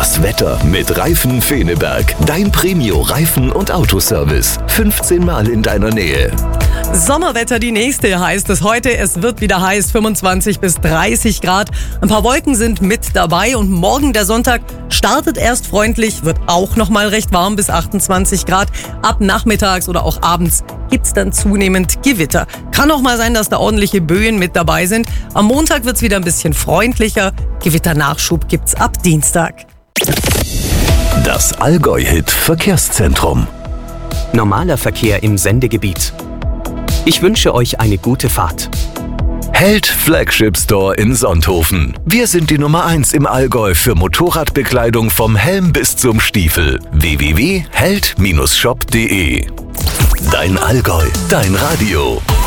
Das Wetter mit Reifen Feneberg. Dein Premio-Reifen- und Autoservice. 15 Mal in deiner Nähe. Sommerwetter, die nächste heißt es heute. Es wird wieder heiß, 25 bis 30 Grad. Ein paar Wolken sind mit dabei und morgen der Sonntag startet erst freundlich, wird auch nochmal recht warm bis 28 Grad. Ab nachmittags oder auch abends gibt's dann zunehmend Gewitter. Kann auch mal sein, dass da ordentliche Böen mit dabei sind. Am Montag wird's wieder ein bisschen freundlicher. Gewitternachschub gibt's ab Dienstag. Das Allgäu-Hit Verkehrszentrum. Normaler Verkehr im Sendegebiet. Ich wünsche euch eine gute Fahrt. Held Flagship Store in Sonthofen. Wir sind die Nummer 1 im Allgäu für Motorradbekleidung vom Helm bis zum Stiefel. www.held-shop.de. Dein Allgäu, dein Radio.